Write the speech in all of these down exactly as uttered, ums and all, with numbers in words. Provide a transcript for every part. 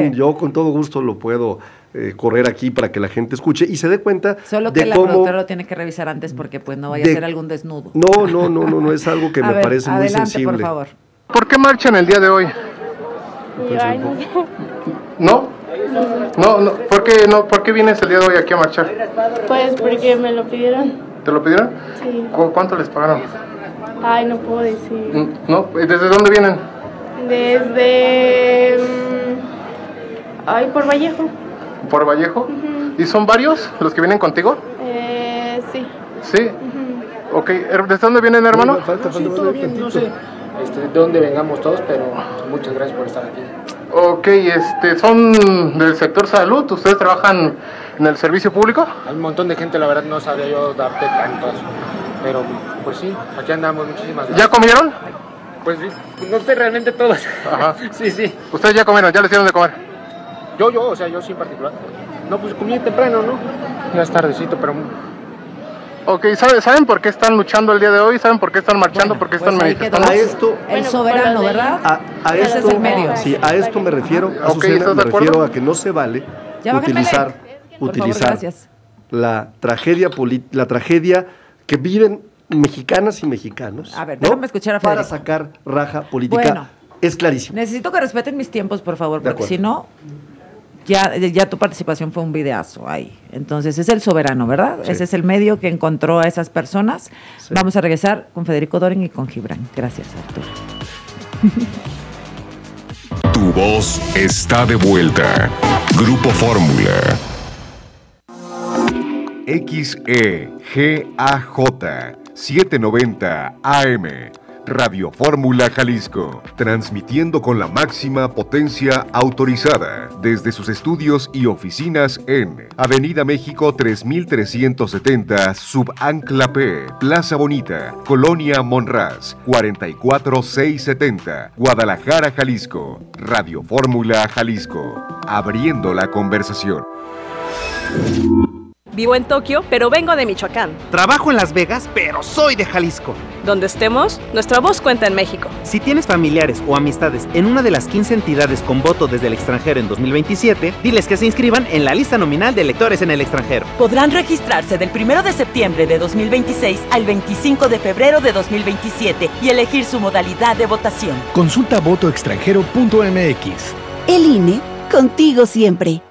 con, yo con todo gusto lo puedo eh, correr aquí para que la gente escuche y se dé cuenta. Solo que de la cómo, productora lo tiene que revisar antes porque pues no vaya de, a ser algún desnudo. No, no, no, no, no es algo que a me ver, parece muy adelante, sensible. por favor. ¿Por qué marchan el día de hoy? Ay, no sé. ¿No? No, no. ¿Por qué, no? ¿Por qué vienes el día de hoy aquí a marchar? Pues porque me lo pidieron. ¿Te lo pidieron? Sí. ¿Cu- ¿Cuánto les pagaron? Ay, no puedo decir. ¿No? ¿Desde dónde vienen? Desde... mm, Ay, por Vallejo. ¿Por Vallejo? Ujú. ¿Y son varios los que vienen contigo? Eh, sí. Sí. Ujú. Ok. ¿Desde dónde vienen, hermano? Falta, Sí, falta, todo falta bien, no tantito. sé este, de dónde vengamos todos, pero muchas gracias por estar aquí. Ok, este, ¿son del sector salud? ¿Ustedes trabajan en el servicio público? Hay un montón de gente, la verdad no sabía yo darte tantos, pero pues sí, aquí andamos, muchísimas gracias. ¿Ya comieron? Pues sí, no sé realmente todos. Ajá. Sí, sí. ¿Ustedes ya comieron? ¿Ya les dieron de comer? Yo, yo, o sea, yo sí en particular. No, pues comí temprano, ¿no? Ya es tardecito, pero... Ok, ¿sabe- ¿saben por qué están luchando el día de hoy? ¿Saben por qué están marchando? Bueno, ¿Por qué pues están ahí quedó. manifestando? A esto, El Bueno, soberano, por lo de- ¿verdad? a, a Ese es esto, el medio. sí, a esto me refiero, a Ok, Azucena, ¿estás me de acuerdo? refiero a que no se vale Ya bájenmele. utilizar, Por utilizar favor, gracias. la tragedia poli- la tragedia que viven mexicanas y mexicanos. A ver, ¿no? déjame escuchar a para Federico. sacar raja política. Bueno. Es clarísimo. Necesito que respeten mis tiempos, por favor, De porque acuerdo. si no, ya, ya tu participación fue un videazo ahí. Entonces, es el soberano, ¿verdad? Sí. Ese es el medio que encontró a esas personas. Sí. Vamos a regresar con Federico Doren y con Gibran. Gracias, Arturo. Tu voz está de vuelta. Grupo Fórmula. X E G A J setecientos noventa A M. Radio Fórmula Jalisco, transmitiendo con la máxima potencia autorizada desde sus estudios y oficinas en Avenida México tres mil trescientos setenta, Subancla P, Plaza Bonita, Colonia Monraz, cuarenta y cuatro mil seiscientos setenta, Guadalajara, Jalisco. Radio Fórmula Jalisco, abriendo la conversación. Vivo en Tokio, pero vengo de Michoacán. Trabajo en Las Vegas, pero soy de Jalisco. Donde estemos, nuestra voz cuenta en México. Si tienes familiares o amistades en una de las quince entidades con voto desde el extranjero en dos mil veintisiete, diles que se inscriban en la lista nominal de electores en el extranjero. Podrán registrarse del primero de septiembre de dos mil veintiséis al veinticinco de febrero de dos mil veintisiete y elegir su modalidad de votación. Consulta voto extranjero punto m x. El I N E, contigo siempre.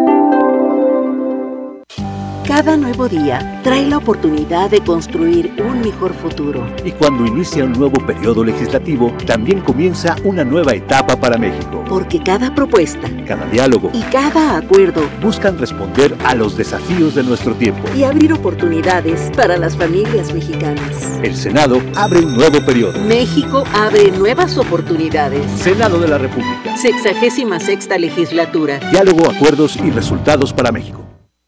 Cada nuevo día trae la oportunidad de construir un mejor futuro. Y cuando inicia un nuevo periodo legislativo, también comienza una nueva etapa para México. Porque cada propuesta, cada diálogo y cada acuerdo buscan responder a los desafíos de nuestro tiempo y abrir oportunidades para las familias mexicanas. El Senado abre un nuevo periodo. México abre nuevas oportunidades. Senado de la República. Sexagésima sexta legislatura. Diálogo, acuerdos y resultados para México.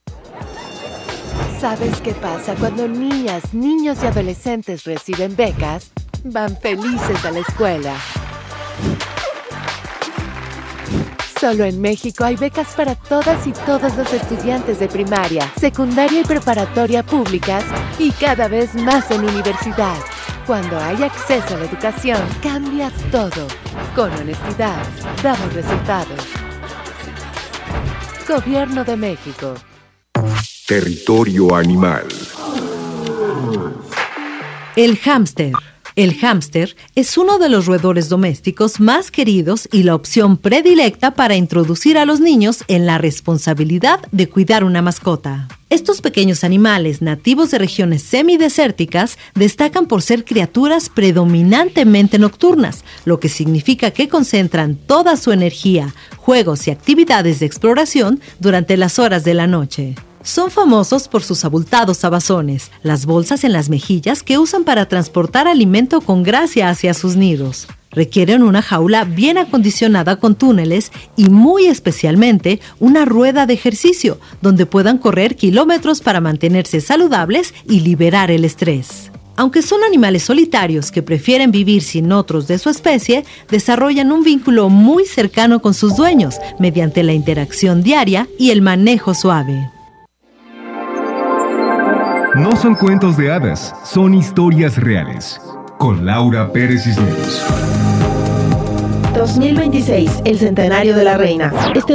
¿Sabes qué pasa cuando niñas, niños y adolescentes reciben becas? Van felices a la escuela. Solo en México hay becas para todas y todos los estudiantes de primaria, secundaria y preparatoria públicas y cada vez más en universidad. Cuando hay acceso a la educación, cambia todo. Con honestidad, damos resultados. Gobierno de México. Territorio animal. El hámster. El hámster es uno de los roedores domésticos más queridos y la opción predilecta para introducir a los niños en la responsabilidad de cuidar una mascota. Estos pequeños animales nativos de regiones semidesérticas destacan por ser criaturas predominantemente nocturnas, lo que significa que concentran toda su energía, juegos y actividades de exploración durante las horas de la noche. Son famosos por sus abultados abazones, las bolsas en las mejillas que usan para transportar alimento con gracia hacia sus nidos. Requieren una jaula bien acondicionada con túneles y muy especialmente una rueda de ejercicio donde puedan correr kilómetros para mantenerse saludables y liberar el estrés. Aunque son animales solitarios que prefieren vivir sin otros de su especie, desarrollan un vínculo muy cercano con sus dueños mediante la interacción diaria y el manejo suave. No son cuentos de hadas, son historias reales. Con Laura Pérez Cisneros. dos mil veintiséis, el centenario de la reina. Este